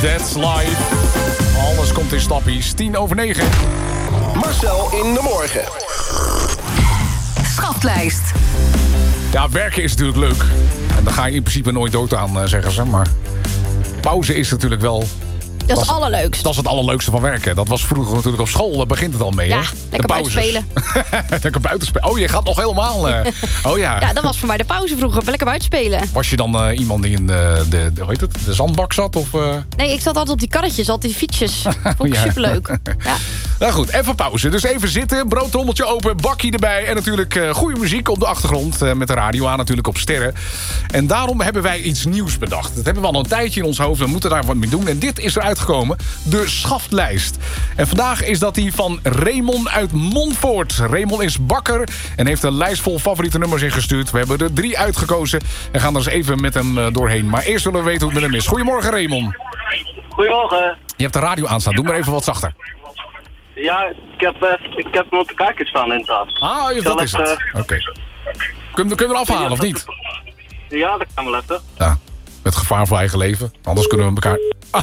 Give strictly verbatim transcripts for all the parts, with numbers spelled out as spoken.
That's life. Alles komt in stappies. Tien over negen. Marcel in de morgen. Schaftlijst. Ja, werken is natuurlijk leuk. En daar ga je in principe nooit dood aan, zeggen ze. Maar pauze is natuurlijk wel... Dat is het allerleukste. Dat is het allerleukste van werken. Dat was vroeger natuurlijk op school. Daar begint het al mee, ja, hè? lekker buiten spelen. Lekker buiten spelen. Oh, je gaat nog helemaal... Uh... Oh ja. Ja, dat was voor mij de pauze vroeger. Lekker buiten spelen. Was je dan uh, iemand die in de, de, de, hoe heet het, de zandbak zat? Of, uh... Nee, ik zat altijd op die karretjes. Altijd die fietsjes. Vond ik ja. superleuk. Ja. Nou goed, even pauze. Dus even zitten, broodtrommeltje open, bakje erbij... en natuurlijk uh, goede muziek op de achtergrond... Uh, met de radio aan natuurlijk op sterren. En daarom hebben wij iets nieuws bedacht. Dat hebben we al een tijdje in ons hoofd. We moeten daar wat mee doen. En dit is eruit gekomen. De schaftlijst. En vandaag is dat die van Raymond uit Montfoort. Raymond is bakker en heeft een lijst vol favoriete nummers ingestuurd. We hebben er drie uitgekozen en gaan er eens even met hem uh, doorheen. Maar eerst willen we weten hoe het met hem is. Goedemorgen, Raymond. Goedemorgen. Je hebt de radio aanstaan. Doe maar even wat zachter. Ja, ik heb, uh, ik heb hem op de kijkers staan inderdaad. Ah, ja, dat is het. Oké. Okay. Kunnen we eraf halen of niet? Ja, dat kan wel even. Ja, met gevaar voor eigen leven. Anders kunnen we elkaar...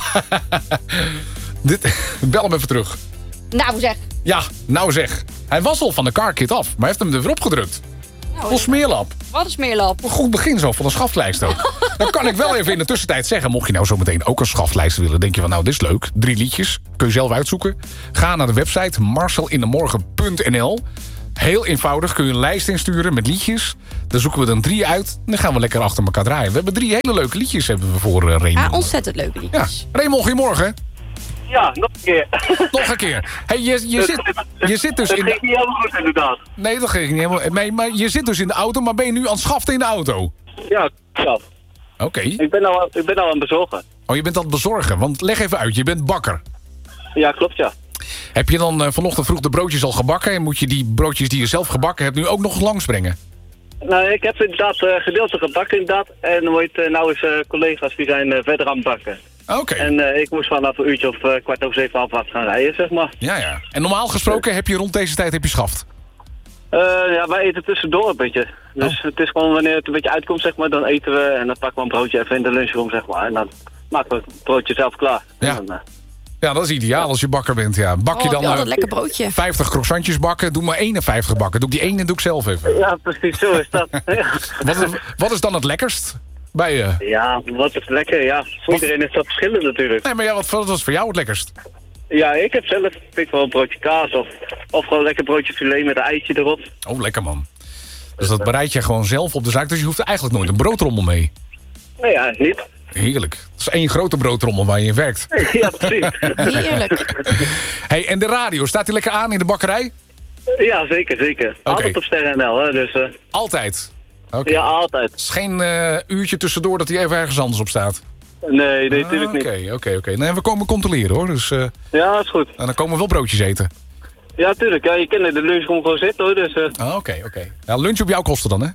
Dit, bel hem even terug. Nou zeg. Ja, nou zeg. Hij was al van de carkit af, maar heeft hem er weer opgedrukt. Nou, Vol smeerlap. Wat een smeerlap. Een goed begin zo van een schaftlijst ook. Dan kan ik wel even in de tussentijd zeggen... mocht je nou zo meteen ook een schaftlijst willen... denk je van nou, dit is leuk. Drie liedjes. Kun je zelf uitzoeken. Ga naar de website marcelindemorgen punt n l. Heel eenvoudig. Kun je een lijst insturen met liedjes. Dan zoeken we er drie uit. En dan gaan we lekker achter elkaar draaien. We hebben drie hele leuke liedjes hebben we voor uh, Raymond. Ja, ontzettend leuke liedjes. Ja. Raymond, goedemorgen. Ja, nog een keer. Nog een keer. Hey, je, je, zit, je zit dus dat in... Dat ging niet helemaal goed inderdaad. Nee, dat ging niet helemaal... Nee, maar je zit dus in de auto, maar ben je nu aan het schaften in de auto? Ja, ja. Oké. Okay. Ik ben al, ik ben al aan het bezorgen. Oh, je bent aan het bezorgen. Want leg even uit, je bent bakker. Ja, klopt, ja. Heb je dan uh, vanochtend vroeg de broodjes al gebakken... en moet je die broodjes die je zelf gebakken hebt nu ook nog langsbrengen? Nou, ik heb inderdaad uh, gedeeltelijk gebakken inderdaad. En dan wordt, uh, nou eens uh, collega's die zijn uh, verder aan het bakken. Oké. Okay. En uh, ik moest vanaf een uurtje of uh, kwart over zeven, half acht gaan rijden, zeg maar. Ja, ja. En normaal gesproken heb je rond deze tijd heb je schaft? Uh, ja, wij eten tussendoor een beetje. Dus oh. Het is gewoon wanneer het een beetje uitkomt, zeg maar, dan eten we en dan pakken we een broodje even in de lunchroom, zeg maar. En dan maken we het broodje zelf klaar. Ja. Dan, uh, ja, dat is ideaal als je bakker bent, ja. Bak je oh, dan ja, uh, lekker broodje. vijftig croissantjes bakken, doe maar eenenvijftig bakken. Doe ik die ene doe ik zelf even. Ja, precies, zo is dat. wat, is, wat is dan het lekkerst bij je? Ja, wat is lekker, ja. Voor wat? Iedereen is dat verschillend natuurlijk. Nee, maar ja, wat, wat was voor jou het lekkerst? Ja, ik heb zelf ik wel een broodje kaas of, of gewoon een lekker broodje filet met een eitje erop. Oh, lekker man. Dus dat bereid je gewoon zelf op de zaak, dus je hoeft eigenlijk nooit een broodrommel mee. Nee, ja, niet. Heerlijk. Dat is één grote broodtrommel waar je in werkt. Ja, precies. Heerlijk. Hey, en de radio, staat die lekker aan in de bakkerij? Ja, zeker, zeker. Okay. Altijd op Sterren N L, hè, dus... Uh... Altijd? Okay. Ja, altijd. Het is geen uh, uurtje tussendoor dat hij even ergens anders op staat? Nee, nee, natuurlijk ah, okay, niet. Oké, oké, oké. Nee, we komen controleren, hoor. Dus, uh, ja, dat is goed. En dan komen we wel broodjes eten. Ja, tuurlijk. Ja, je kan in de lunchroom gewoon zitten, hoor. Dus, uh... Oké, ah, oké. Okay, okay. Ja, lunch op jouw kosten dan, hè?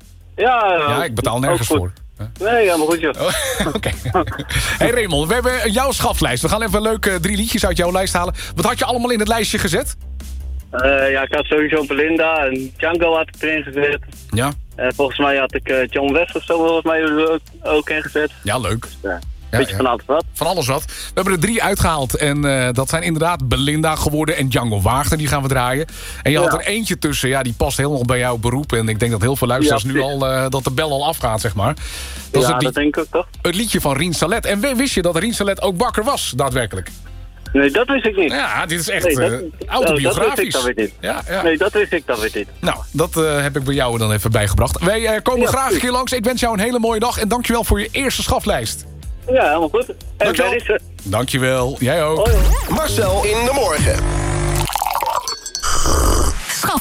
Ja, uh, ja, ik betaal nergens voor. Nee, ja, maar goed, joh. Oh, oké. Hey Raymond, we hebben jouw schaftlijst. We gaan even leuk uh, drie liedjes uit jouw lijst halen. Wat had je allemaal in het lijstje gezet? Uh, ja, ik had sowieso Belinda en Django had ik erin gezet. Ja. Uh, volgens mij had ik uh, John West of zo volgens mij ook, ook ingezet. Ja, leuk. Ja. Ja, beetje ja. van alles wat. Van alles wat. We hebben er drie uitgehaald. En uh, dat zijn inderdaad Belinda geworden en Django Wagner. Die gaan we draaien. En je ja. had er eentje tussen. Ja, die past helemaal bij jouw beroep. En ik denk dat heel veel luisteraars ja, nu al... Uh, dat de bel al afgaat, zeg maar. Dat ja, is het dat denk ik ook toch. Het liedje van Rien Salet. En wist je dat Rien Salet ook bakker was, daadwerkelijk? Nee, dat wist ik niet. Ja, dit is echt nee, dat, uh, autobiografisch. Oh, dat wist ik dan weer niet. Ja, ja. Nee, dat wist ik dan weer niet. Nou, dat uh, heb ik bij jou dan even bijgebracht. Wij uh, komen ja, graag een keer langs. Ik wens jou een hele mooie dag. En dankjewel voor je eerste schaflijst. Ja, helemaal goed. En dankjewel. is, uh... dankjewel. Jij ook. Hoi. Marcel in de morgen.